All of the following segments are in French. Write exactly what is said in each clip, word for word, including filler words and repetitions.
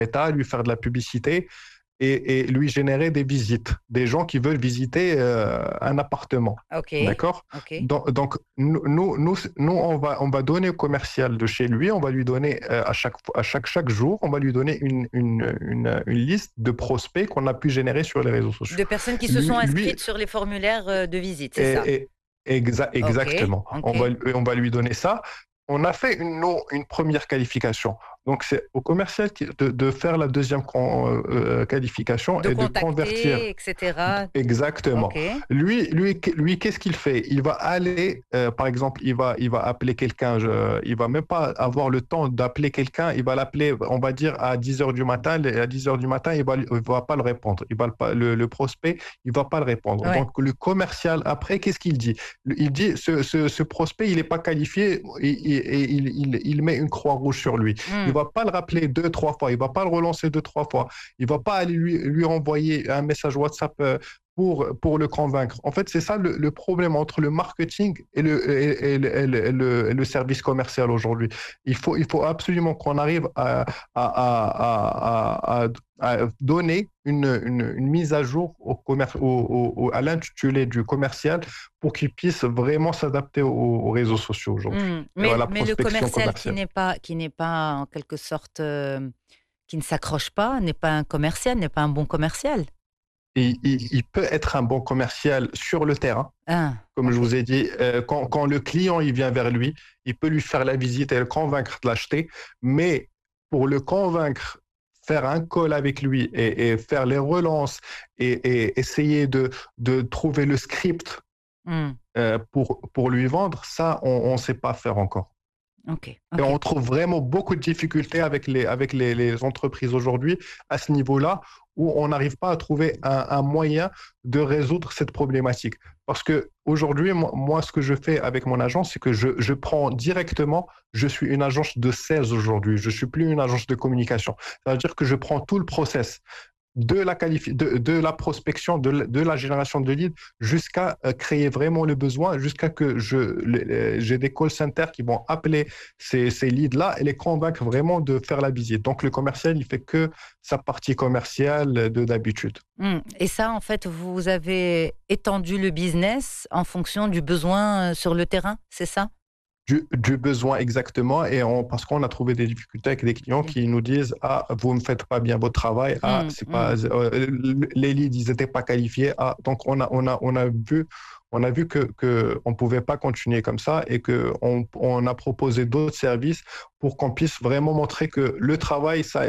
État, lui faire de la publicité et, et lui générer des visites, des gens qui veulent visiter euh, un appartement. OK, D'accord? OK. Donc, donc, nous, nous, nous, nous, on va, on va donner au commercial de chez lui, on va lui donner euh, à chaque, à chaque, chaque jour, on va lui donner une, une, une, une liste de prospects qu'on a pu générer sur les réseaux sociaux. De personnes qui se sont Lui, lui inscrites sur les formulaires, heu, de visite, c'est ça? et, et exa- OK, exactement. On va, OK. on va lui donner ça. On a fait une, non- une première qualification. Donc, c'est au commercial qui- de, de faire la deuxième con- euh, qualification De et de convertir. contacter et cetera. Exactement. OK. Lui, lui, lui, qu'est-ce qu'il fait? Il va aller, euh, par exemple, il va, il va appeler quelqu'un. Je, il va même pas avoir le temps d'appeler quelqu'un. Il va l'appeler, on va dire à dix heures du matin. À dix heures du matin, il va, il va pas le répondre. Il va le, le, le prospect, il va pas le répondre. Ouais. Donc le commercial après, qu'est-ce qu'il dit? Il dit ce, ce, ce prospect, il n'est pas qualifié et, et, et il, il, il met une croix rouge sur lui. Il Mmh. va pas le rappeler deux, trois fois. Il va pas le relancer deux, trois fois. Il va pas aller lui, lui envoyer un message WhatsApp. Euh, pour, pour le convaincre. En fait, c'est ça le, le problème entre le marketing et le, et, et le, et le, et le, et le service commercial aujourd'hui. Il faut, il faut absolument qu'on arrive à, à, à, à, à, à donner une, une, une mise à jour au commerce, au, au, à l'intitulé du commercial pour qu'il puisse vraiment s'adapter aux, aux réseaux sociaux aujourd'hui Mmh. et à Mais la mais le prospection commercial qui commerciale. n'est pas qui n'est pas en quelque sorte, heu, qui ne s'accroche pas, n'est pas un commercial, n'est pas un bon commercial? Et, il, il peut être un bon commercial sur le terrain. Ah, Comme je OK. vous ai dit, euh, quand, quand le client il vient vers lui, il peut lui faire la visite et le convaincre de l'acheter. Mais pour le convaincre, faire un call avec lui et, et faire les relances et, et essayer de, de trouver le script Mmh. euh, pour, pour lui vendre, ça, on ne sait pas faire encore. OK, Et OK. on trouve vraiment beaucoup de difficultés avec les, avec les, les entreprises aujourd'hui à ce niveau-là, où on n'arrive pas à trouver un, un moyen de résoudre cette problématique. Parce que aujourd'hui, moi, moi, ce que je fais avec mon agence, c'est que je, je prends directement, je suis une agence de sales aujourd'hui, je ne suis plus une agence de communication. Ça veut dire que je prends tout le process de la, qualifi- de, de la prospection, de la, de la génération de leads, jusqu'à euh, créer vraiment le besoin, jusqu'à que je, les- j'ai des call centers qui vont appeler ces, ces leads-là et les convaincre vraiment de faire la visite. Donc, le commercial, il fait que sa partie commerciale de d'habitude. Mmh. Et ça, en fait, vous avez étendu le business en fonction du besoin, heu, sur le terrain, c'est ça? Du, du besoin exactement, et on, parce qu'on a trouvé des difficultés avec des clients OK. qui nous disent ah, vous ne faites pas bien votre travail, ah, Mmh, c'est pas, mmh. euh, les leads ils n'étaient pas qualifiés, ah, donc on a, on a, on a vu on a vu que, que on pouvait pas continuer comme ça et que on, on a proposé d'autres services pour qu'on puisse vraiment montrer que le travail ça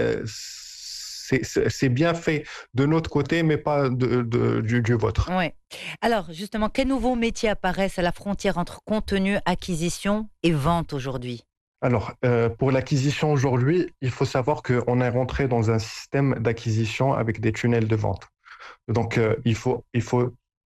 c'est, c'est, c'est bien fait de notre côté mais pas de, de, du, du vôtre. Ouais. Alors justement, quels nouveaux métiers apparaissent à la frontière entre contenu, acquisition et vente aujourd'hui? Alors, euh, pour l'acquisition aujourd'hui, il faut savoir qu'on est rentré dans un système d'acquisition avec des tunnels de vente. Donc, euh, il faut, il faut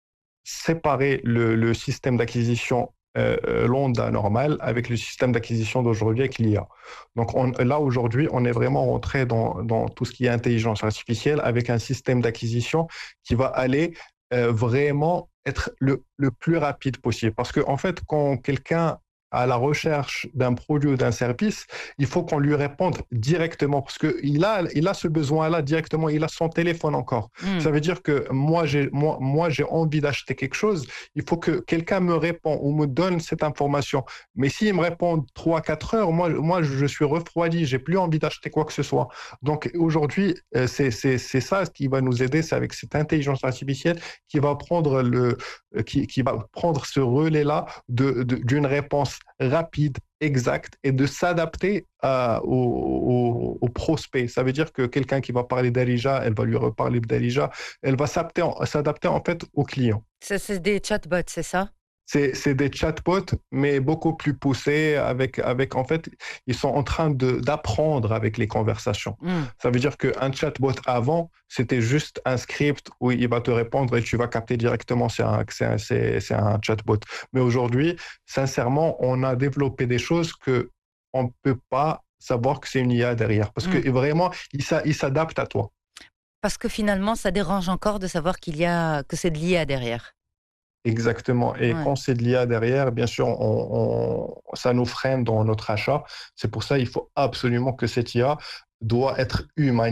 séparer le, le système d'acquisition euh, euh, lambda normal avec le système d'acquisition d'aujourd'hui avec l'I A. Donc, on, là, aujourd'hui, on est vraiment rentré dans, dans tout ce qui est intelligence artificielle avec un système d'acquisition qui va aller euh, vraiment être le, le plus rapide possible. Parce qu'en en fait, quand quelqu'un à la recherche d'un produit ou d'un service, il faut qu'on lui réponde directement parce qu'il a, il a ce besoin-là directement, il a son téléphone encore. Mmh. Ça veut dire que moi, j'ai, moi, moi, j'ai envie d'acheter quelque chose, il faut que quelqu'un me réponde ou me donne cette information. Mais s'il me répond trois quatre heures, moi, moi, je suis refroidi, j'ai plus envie d'acheter quoi que ce soit. Donc aujourd'hui, euh, c'est, c'est, c'est ça qui va nous aider, c'est avec cette intelligence artificielle qui va prendre le, qui, qui va prendre ce relais-là de, de, d'une réponse rapide, exacte et de s'adapter à, au, au, au prospect. Ça veut dire que quelqu'un qui va parler d'Alija, elle va lui reparler d'Alija, elle va s'adapter, s'adapter en fait au client. Ça, c'est des chatbots, c'est ça? C'est, c'est des chatbots, mais beaucoup plus poussés avec, avec, en fait, ils sont en train de, d'apprendre avec les conversations. Mmh. Ça veut dire qu'un chatbot avant, c'était juste un script où il va te répondre et tu vas capter directement c'est un, c'est un, c'est, c'est un chatbot. Mais aujourd'hui, sincèrement, on a développé des choses que on ne peut pas savoir que c'est une I A derrière. Parce que Mmh. vraiment, il, il s'adapte à toi. Parce que finalement, ça dérange encore de savoir qu'il y a que c'est de l'I A derrière. Exactement. Et Ouais. quand c'est de l'I A derrière, bien sûr, on, on- ça nous freine dans notre achat. C'est pour ça qu'il faut absolument que cette I A doit être humaine.